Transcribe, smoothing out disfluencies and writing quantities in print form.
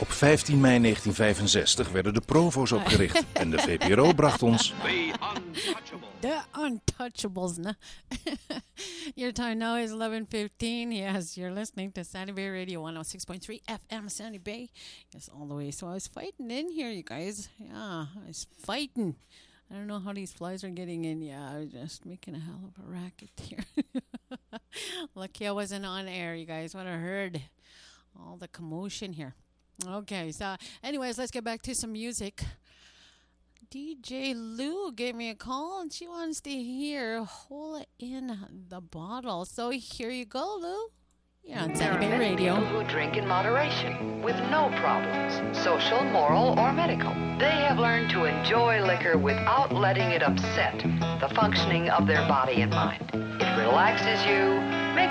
Op 15 mei 1965 werden de Provo's opgericht en de VPRO bracht ons... The Untouchables. No? Your time now is 11:15. Yes, you're listening to Sandy Bay Radio 106.3 FM Sandy Bay. Yes, all the way. So I was fighting in here, you guys. Yeah, I was fighting. I don't know how these flies are getting in. Yeah, I was just making a hell of a racket here. Lucky I wasn't on air, you guys. Would have heard all the commotion here. Okay, so anyways, let's get back to some music. DJ Lou gave me a call and she wants to hear Hole in the Bottle. So here you go, Lou. You're on Sandy Bay Radio. Who drink in moderation with no problems, social, moral, or medical. They have learned to enjoy liquor without letting it upset the functioning of their body and mind. It relaxes you,